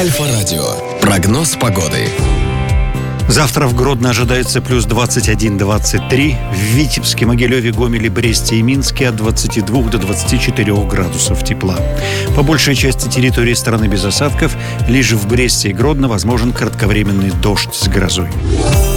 Альфа-радио. Прогноз погоды. Завтра в Гродно ожидается плюс 21-23. В Витебске, Могилеве, Гомеле, Бресте и Минске от 22 до 24 градусов тепла. По большей части территории страны без осадков. Лишь в Бресте и Гродно возможен кратковременный дождь с грозой.